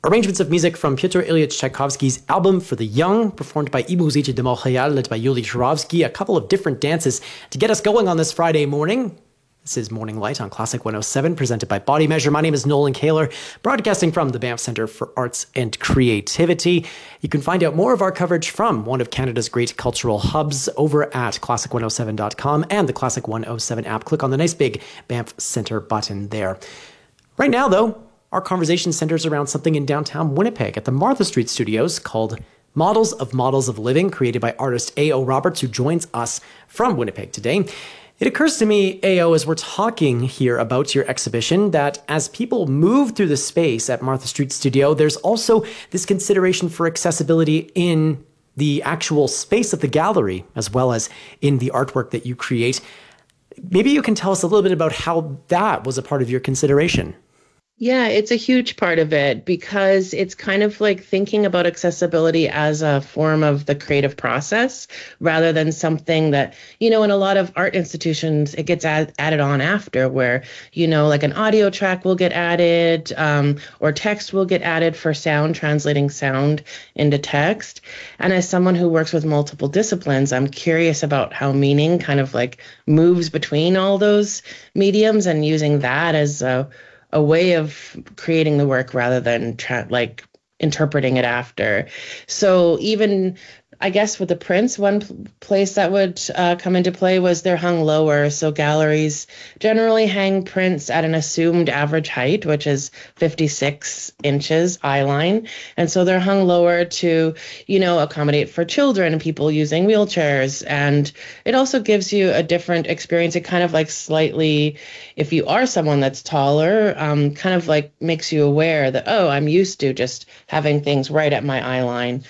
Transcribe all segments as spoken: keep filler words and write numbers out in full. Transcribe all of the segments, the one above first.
Arrangements of music from Pyotr Ilyich Tchaikovsky's Album for the Young, performed by I Muzyki de Montréal, led by Yuli Zhuravsky. A couple of different dances to get us going on this Friday morning. This is Morning Light on Classic one oh seven, presented by Body Measure. My name is Nolan Kaler, broadcasting from the Banff Centre for Arts and Creativity. You can find out more of our coverage from one of Canada's great cultural hubs over at classic one oh seven dot com and the Classic one oh seven app. Click on the nice big Banff Centre button there. Right now, though, our conversation centers around something in downtown Winnipeg at the Martha Street Studios called Models of Models of Living, created by artist A O Roberts, who joins us from Winnipeg today. It occurs to me, A O, as we're talking here about your exhibition, that as people move through the space at Martha Street Studio, there's also this consideration for accessibility in the actual space of the gallery, as well as in the artwork that you create. Maybe you can tell us a little bit about how that was a part of your consideration. Yeah, it's a huge part of it because it's kind of like thinking about accessibility as a form of the creative process rather than something that, you know, in a lot of art institutions, it gets add, added on after where, you know, like an audio track will get added um, or text will get added for sound, translating sound into text. And as someone who works with multiple disciplines, I'm curious about how meaning kind of like moves between all those mediums and using that as a a way of creating the work rather than tra- like interpreting it after. So even, I guess with the prints, one p- place that would uh, come into play was they're hung lower. So galleries generally hang prints at an assumed average height, which is fifty-six inches eye line. And so they're hung lower to, you know, accommodate for children and people using wheelchairs. And it also gives you a different experience. It kind of like slightly, if you are someone that's taller, um, kind of like makes you aware that, oh, I'm used to just having things right at my eye line.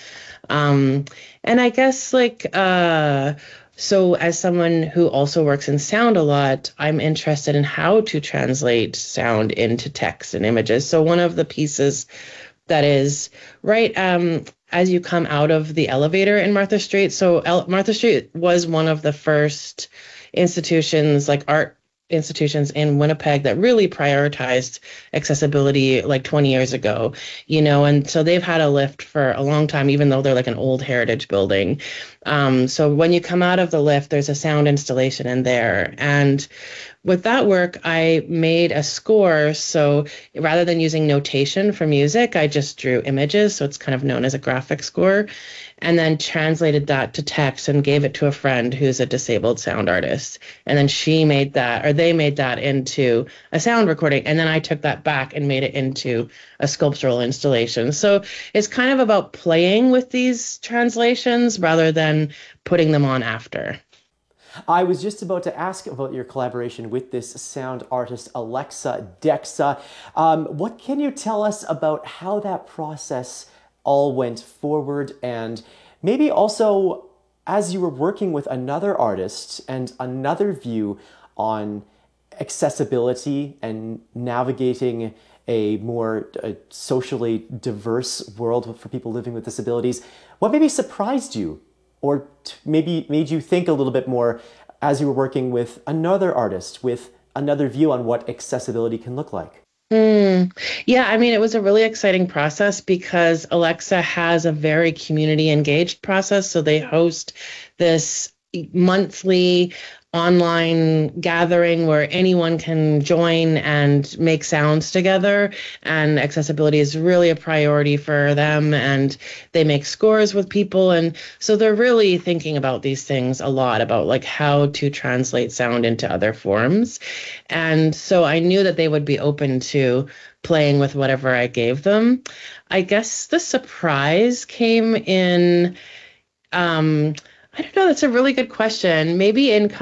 Um, and I guess like, uh, so as someone who also works in sound a lot, I'm interested in how to translate sound into text and images. So one of the pieces that is right, um, as you come out of the elevator in Martha Street. So El- Martha Street was one of the first institutions, like art institutions in Winnipeg, that really prioritized accessibility like twenty years ago, you know, and so they've had a lift for a long time, even though they're like an old heritage building. Um, so when you come out of the lift, there's a sound installation in there. And with that work, I made a score. So rather than using notation for music, I just drew images. So it's kind of known as a graphic score, and then translated that to text and gave it to a friend who's a disabled sound artist. And then she made that, or they made that into a sound recording. And then I took that back and made it into a sculptural installation. So it's kind of about playing with these translations rather than putting them on after. I was just about to ask about your collaboration with this sound artist, Alexa Dexa. Um, what can you tell us about how that process all went forward, and maybe also as you were working with another artist and another view on accessibility and navigating a more uh, socially diverse world for people living with disabilities, what maybe surprised you or t- maybe made you think a little bit more as you were working with another artist with another view on what accessibility can look like? Mm. Yeah, I mean, it was a really exciting process because Alexa has a very community engaged process. So they host this monthly online gathering where anyone can join and make sounds together, and accessibility is really a priority for them, and they make scores with people. And so they're really thinking about these things a lot, about like how to translate sound into other forms. And so I knew that they would be open to playing with whatever I gave them. I guess the surprise came in, um, I don't know, that's a really good question. Maybe in